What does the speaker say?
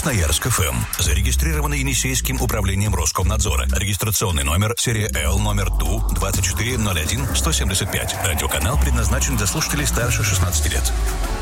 Красноярск ФМ. Зарегистрировано Енисейским управлением Роскомнадзора. Регистрационный номер серия Л номер ТУ-2401-175. Радиоканал предназначен для слушателей старше 16 лет.